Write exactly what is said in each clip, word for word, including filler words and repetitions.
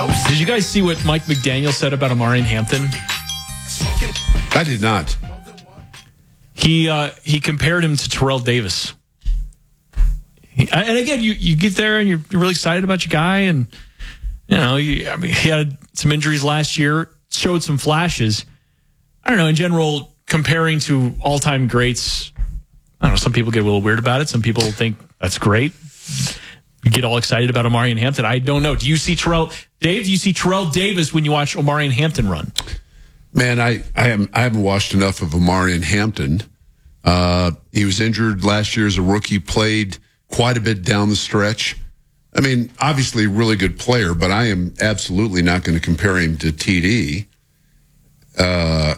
Did you guys see what Mike McDaniel said about Omarion Hampton? I did not. He uh, he compared him to Terrell Davis. He, and again, you, you get there and you're really excited about your guy, and you know, you, I mean, he had some injuries last year, showed some flashes. I don't know. In general, comparing to all-time greats, I don't know. Some people get a little weird about it. Some people think that's great. You get all excited about Omarion Hampton. I don't know. Do you see Terrell, Dave? Do you see Terrell Davis when you watch Omarion Hampton run? Man, I I haven't I haven't watched enough of Omarion Hampton. Uh, he was injured last year as a rookie. Played quite a bit down the stretch. I mean, obviously a really good player, but I am absolutely not going to compare him to T D uh,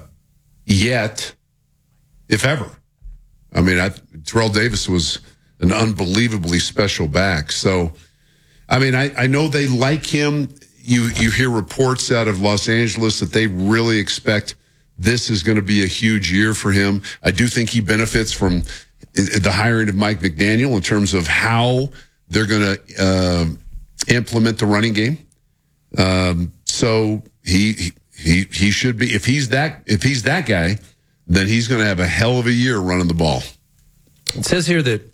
yet, if ever. I mean, I, Terrell Davis was an unbelievably special back. So, I mean, I, I know they like him. You you hear reports out of Los Angeles that they really expect this is going to be a huge year for him. I do think he benefits from the hiring of Mike McDaniel in terms of how they're going to uh, implement the running game. Um, so he he he should be, if he's that if he's that guy, then he's going to have a hell of a year running the ball. It says here that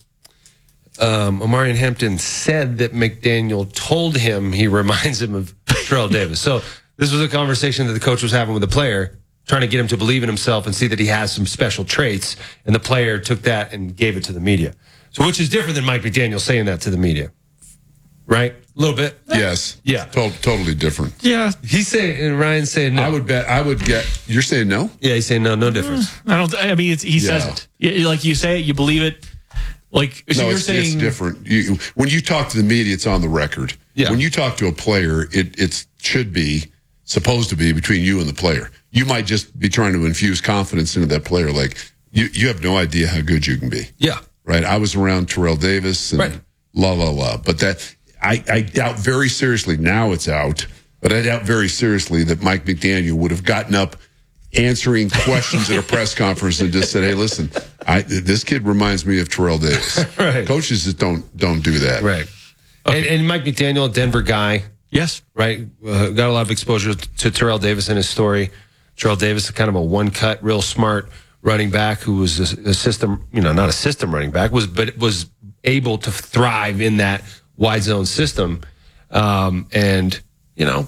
um, Omarion Hampton said that McDaniel told him he reminds him of Terrell Davis. So this was a conversation that the coach was having with the player, trying to get him to believe in himself and see that he has some special traits. And the player took that and gave it to the media. So which is different than Mike McDaniel saying that to the media, right? A little bit. Yes. Yeah. To- totally different. Yeah. He's saying, and Ryan's saying no. I would bet, I would get, you're saying no? Yeah, he's saying no, no difference. I don't. I mean, it's, he says Yeah. it. You- Like you say it, you believe it. Like so No, you're it's, saying, it's different. You, when you talk to the media, it's on the record. Yeah. When you talk to a player, it it should be supposed to be between you and the player. You might just be trying to infuse confidence into that player. Like you, you have no idea how good you can be. Yeah. Right. I was around Terrell Davis and Right. la la la. But that I, I doubt very seriously. Now it's out, but I doubt very seriously that Mike McDaniel would have gotten up answering questions at a press conference and just said, "Hey, listen, I, this kid reminds me of Terrell Davis." Right. Coaches just don't don't do that. Right. And, and Mike McDaniel, a Denver guy, yes, right? Uh, got a lot of exposure to Terrell Davis in his story. Terrell Davis, kind of a one-cut, real smart running back who was a, a system, you know, not a system running back, was but was able to thrive in that wide zone system. Um, and, you know,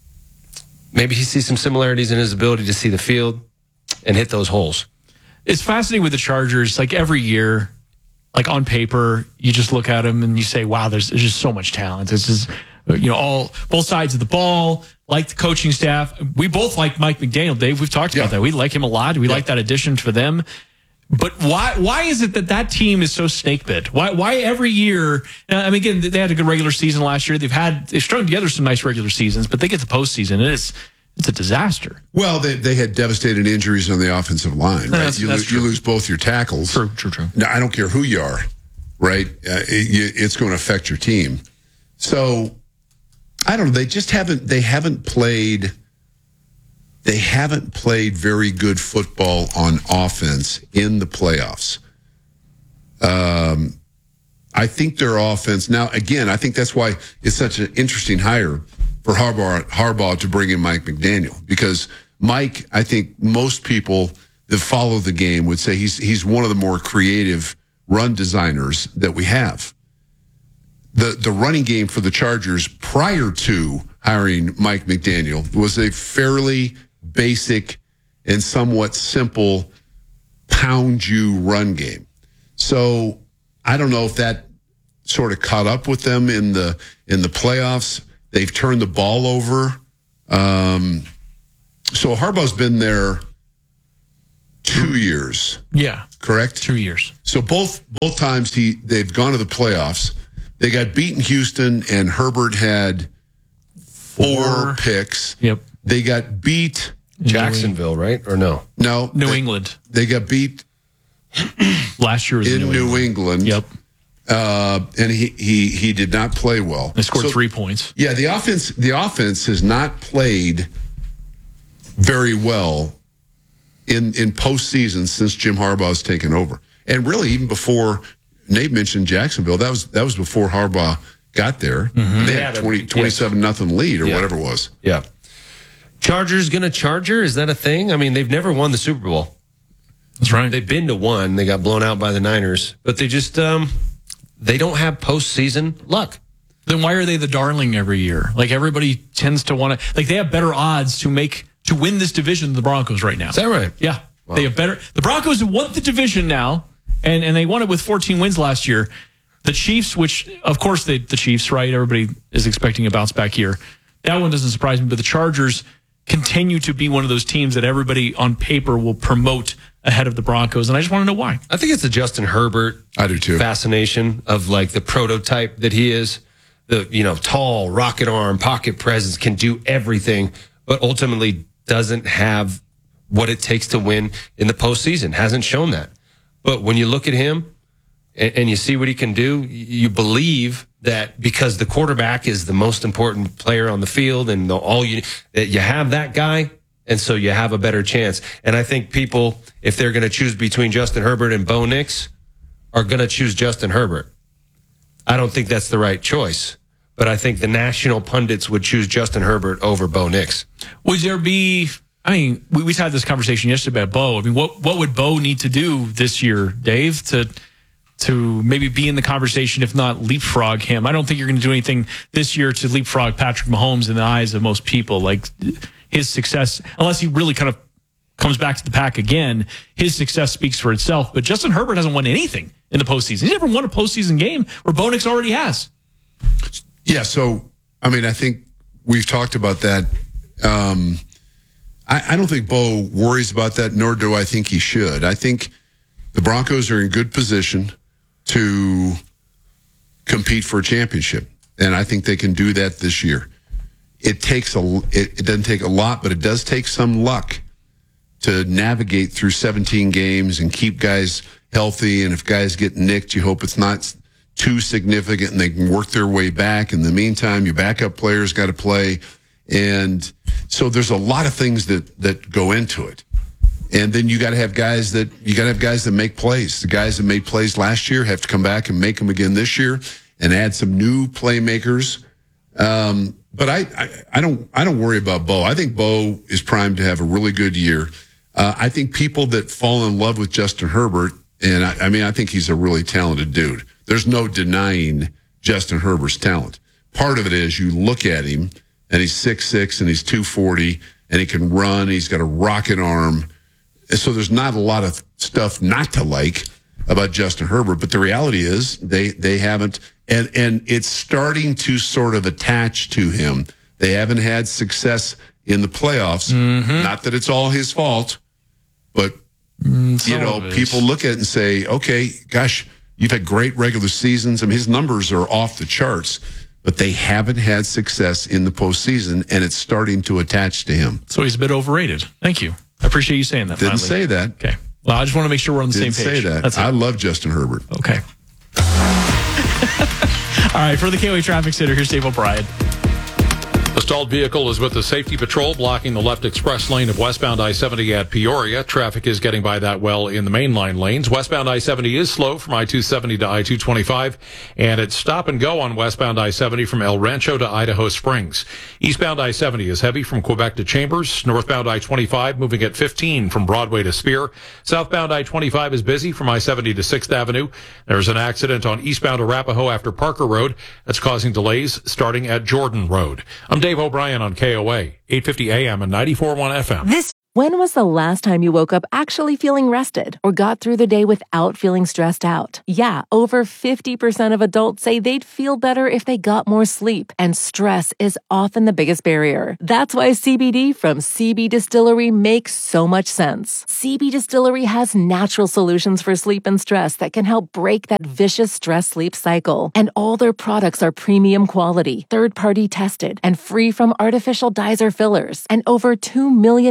maybe he sees some similarities in his ability to see the field and hit those holes. it's fascinating with the Chargers. Like every year, like on paper, you just look at them and you say, "Wow, there's, there's just so much talent." This is, you know, all both sides of the ball. Like the coaching staff, we both like Mike McDaniel. Dave, we've talked Yeah. about that. We like him a lot. We Yeah. like that addition for them. But why why is it that that team is so snake bit? Why why every year? I mean, again, they had a good regular season last year. They've had they've strung together some nice regular seasons, but they get the postseason and it's it's a disaster. Well, they they had devastating injuries on the offensive line. Right? That's- you, that's lo- true. you lose both your tackles. True, true, true. Now, I don't care who you are, right? Uh, it, it's going to affect your team. So I don't know. They just haven't. They haven't played. They haven't played very good football on offense in the playoffs. Um, I think their offense now. Again, I think that's why it's such an interesting hire for Harbaugh, Harbaugh to bring in Mike McDaniel, because Mike, I think most people that follow the game would say he's he's one of the more creative run designers that we have. The the running game for the Chargers prior to hiring Mike McDaniel was a fairly basic and somewhat simple pound you run game. So I don't know if that sort of caught up with them in the in the playoffs. They've turned the ball over. Um, so Harbaugh's been there two years, Yeah, correct? two years. So both both times he they've gone to the playoffs. They got beaten Houston, and Herbert had four, Four. picks. Yep. They got beat. Jacksonville, right? Or no? No, New they, England They got beat last year was in New, New England. England. Yep, Uh, and he, he he did not play well. they scored So, three points. Yeah, the offense the offense has not played very well in in postseason since Jim Harbaugh's taken over, and really even before. Nate mentioned Jacksonville. That was that was before Harbaugh got there. Mm-hmm. They had a twenty, twenty-seven nothing lead or yeah. whatever it was. Yeah. Chargers going to Charger? Is that a thing? I mean, they've never won the Super Bowl. That's right. They've been to one. They got blown out by the Niners. But they just, um, they don't have postseason luck. Then why are they the darling every year? Like, everybody tends to want to, like, they have better odds to make, to win this division than the Broncos right now. Is that right? Yeah. Wow. They have better, the Broncos have won the division now, and, and they won it with fourteen wins last year. The Chiefs, which, of course, they, the Chiefs, right? Everybody is expecting a bounce back here. That one doesn't surprise me, but the Chargers continue to be one of those teams that everybody on paper will promote ahead of the Broncos, and I just want to know why. I think it's the Justin Herbert I do too. fascination of like the prototype that he is. The, you know, tall, rocket arm, pocket presence, can do everything, but ultimately doesn't have what it takes to win in the postseason. Hasn't shown that. But when you look at him and, and you see what he can do, you believe that because the quarterback is the most important player on the field, and the, all you that you have that guy, and so you have a better chance. And I think people, if they're going to choose between Justin Herbert and Bo Nix, are going to choose Justin Herbert. I don't think that's the right choice, but I think the national pundits would choose Justin Herbert over Bo Nix. Would there be, I mean, we, we had this conversation yesterday about Bo. I mean, what, what would Bo need to do this year, Dave, to to maybe be in the conversation, if not leapfrog him? I don't think you're going to do anything this year to leapfrog Patrick Mahomes in the eyes of most people. Like, his success, unless he really kind of comes back to the pack again, his success speaks for itself. But Justin Herbert hasn't won anything in the postseason. He's never won a postseason game where Bo Nix already has. Yeah, so, I mean, I think we've talked about that. Um, I, I don't think Bo worries about that, nor do I think he should. I think the Broncos are in good position to compete for a championship, and I think they can do that this year. It takes a, it, it doesn't take a lot, but it does take some luck to navigate through seventeen games and keep guys healthy. And if guys get nicked, you hope it's not too significant and they can work their way back. In the meantime, your backup players got to play. And so there's a lot of things that, that go into it. And then you got to have guys that you got to have guys that make plays. The guys that made plays last year have to come back and make them again this year, and add some new playmakers. Um, but I, I, I don't, I don't worry about Bo. I think Bo is primed to have a really good year. Uh, I think people that fall in love with Justin Herbert, and I, I mean, I think he's a really talented dude. There's no denying Justin Herbert's talent. Part of it is you look at him, and he's six six and he's two forty, and he can run. He's got a rocket arm. So there's not a lot of stuff not to like about Justin Herbert, but the reality is they they haven't, and and it's starting to sort of attach to him. They haven't had success in the playoffs. Mm-hmm. Not that it's all his fault, but mm, you know, people look at it and say, okay, gosh, you've had great regular seasons. I mean, his numbers are off the charts, but they haven't had success in the postseason, and it's starting to attach to him. So he's a bit overrated. Thank you. I appreciate you saying that. Didn't finally. say that. Okay. Well, I just want to make sure we're on the Didn't same page. say that. That's it. I love Justin Herbert. Okay. All right. For the K O A Traffic Center, here's Dave O'Brien. The stalled vehicle is with the safety patrol blocking the left express lane of westbound I seventy at Peoria. Traffic is getting by that well in the mainline lanes. Westbound I seventy is slow from I two seventy to I two twenty-five, and it's stop and go on westbound I seventy from El Rancho to Idaho Springs. Eastbound I seventy is heavy from Quebec to Chambers. Northbound I twenty-five moving at fifteen from Broadway to Spear. Southbound I twenty-five is busy from I seventy to sixth Avenue. There's an accident on eastbound Arapahoe after Parker Road that's causing delays starting at Jordan Road. I'm Dave O'Brien on K O A, eight fifty A M and ninety-four point one F M. This When was the last time you woke up actually feeling rested or got through the day without feeling stressed out? Yeah, over fifty percent of adults say they'd feel better if they got more sleep, and stress is often the biggest barrier. That's why C B D from C B Distillery makes so much sense. C B Distillery has natural solutions for sleep and stress that can help break that vicious stress-sleep cycle. And all their products are premium quality, third-party tested, and free from artificial dyes or fillers. And over two million customers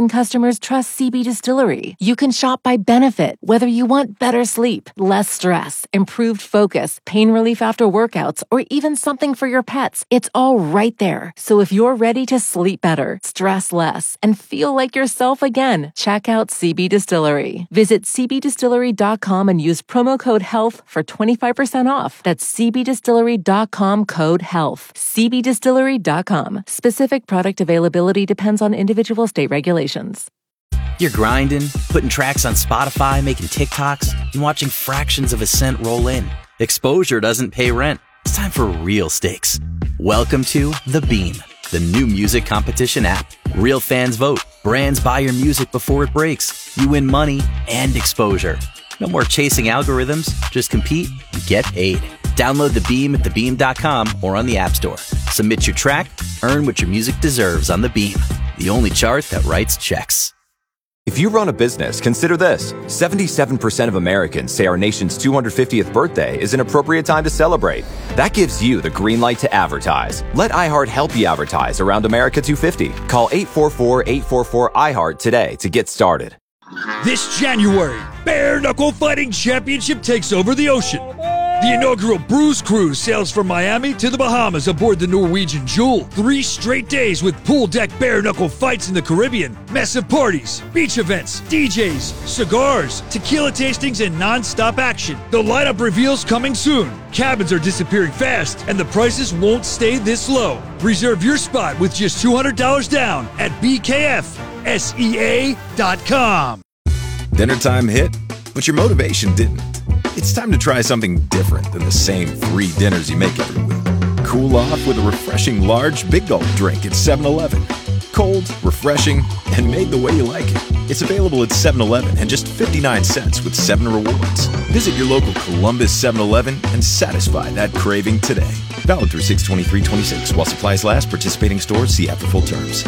customers trust C B Distillery. You can shop by benefit, whether you want better sleep, less stress, improved focus, pain relief after workouts, or even something for your pets. It's all right there. So if you're ready to sleep better, stress less, and feel like yourself again, check out C B Distillery. Visit c b distillery dot com and use promo code HEALTH for twenty-five percent off. That's c b distillery dot com code HEALTH. c b distillery dot com. Specific product availability depends on individual state regulations. You're grinding, putting tracks on Spotify, making TikToks, and watching fractions of a cent roll in. Exposure doesn't pay rent. It's time for real stakes. Welcome to The Beam, the new music competition app. Real fans vote. Brands buy your music before it breaks. You win money and exposure. No more chasing algorithms. Just compete and get paid. Download The Beam at the beam dot com or on the App Store. Submit your track, earn what your music deserves on The Beam, the only chart that writes checks. If you run a business, consider this. seventy-seven percent of Americans say our nation's two hundred fiftieth birthday is an appropriate time to celebrate. That gives you the green light to advertise. Let iHeart help you advertise around America two fifty. Call eight four four, eight four four, I heart today to get started. This January, Bare Knuckle Fighting Championship takes over the ocean. The inaugural Bruise Cruise sails from Miami to the Bahamas aboard the Norwegian Jewel. Three straight days with pool deck bare knuckle fights in the Caribbean, massive parties, beach events, D Js, cigars, tequila tastings, and non-stop action. The lineup reveals coming soon. Cabins are disappearing fast, and the prices won't stay this low. Reserve your spot with just two hundred dollars down at b k f s e a dot com. Dinner time hit, but your motivation didn't. It's time to try something different than the same three dinners you make every week. Cool off with a refreshing large Big Gulp drink at seven eleven. Cold, refreshing, and made the way you like it. It's available at seven eleven and just fifty-nine cents with seven rewards. Visit your local Columbus seven eleven and satisfy that craving today. Valid through six twenty-three twenty-six. While supplies last, participating stores see app for full terms.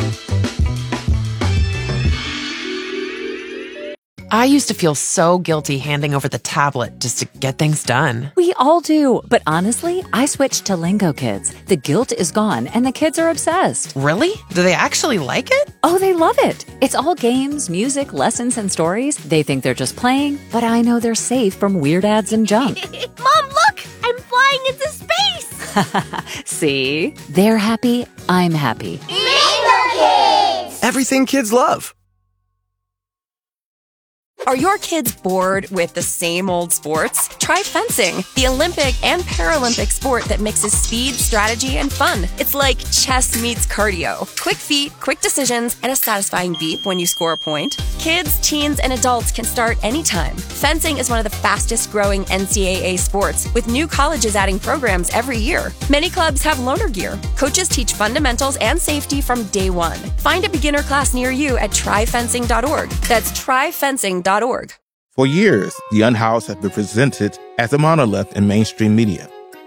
I used to feel so guilty handing over the tablet just to get things done. We all do. But honestly, I switched to Lingo Kids. The guilt is gone and the kids are obsessed. Really? Do they actually like it? Oh, they love it. It's all games, music, lessons, and stories. They think they're just playing, but I know they're safe from weird ads and junk. Mom, look! I'm flying into space! See? They're happy. I'm happy. Lingo Kids! Everything kids love. Are your kids bored with the same old sports? Try fencing, the Olympic and Paralympic sport that mixes speed, strategy, and fun. It's like chess meets cardio. Quick feet, quick decisions, and a satisfying beep when you score a point. Kids, teens, and adults can start anytime. Fencing is one of the fastest growing N C double A sports, with new colleges adding programs every year. Many clubs have loaner gear. Coaches teach fundamentals and safety from day one. Find a beginner class near you at try fencing dot org. That's try fencing dot org. For years, The Unhoused has been presented as a monolith in mainstream media.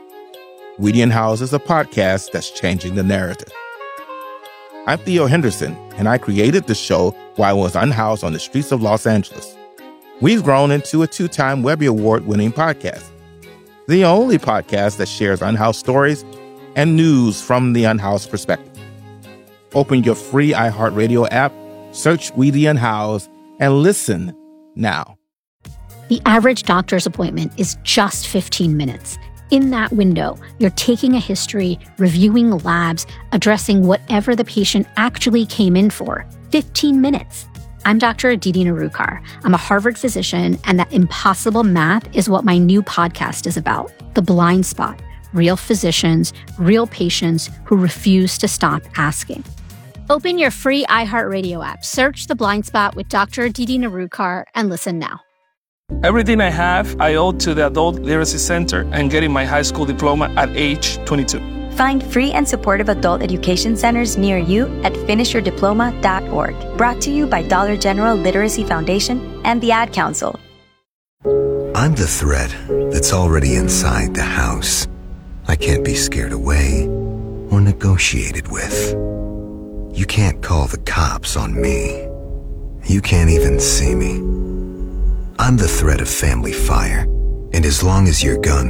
We the Unhoused is a podcast that's changing the narrative. I'm Theo Henderson, and I created the show while I was unhoused on the streets of Los Angeles. We've grown into a two-time Webby Award-winning podcast, the only podcast that shares unhoused stories and news from the unhoused perspective. Open your free iHeartRadio app, search We the Unhoused, and listen now. The average doctor's appointment is just fifteen minutes. In that window, you're taking a history, reviewing labs, addressing whatever the patient actually came in for. fifteen minutes. I'm Doctor Aditi Narukar. I'm a Harvard physician, and that impossible math is what my new podcast is about. The Blind Spot. Real physicians, real patients who refuse to stop asking. Open your free iHeartRadio app, search The Blind Spot with Doctor Aditi Narukar, and listen now. Everything I have, I owe to the Adult Literacy Center and getting my high school diploma at age twenty-two. Find free and supportive adult education centers near you at finish your diploma dot org. Brought to you by Dollar General Literacy Foundation and the Ad Council. I'm the threat that's already inside the house. I can't be scared away or negotiated with. You can't call the cops on me. You can't even see me. I'm the threat of family fire, and as long as your gun